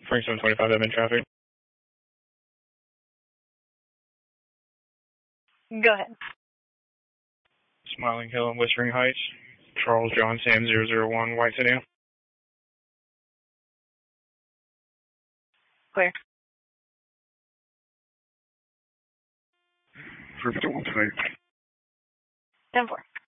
Frank 725, admin traffic. Go ahead. Smiling Hill and Whispering Heights. Charles John Sam 001, White Sedan. Clear. 351 tonight. 10-4.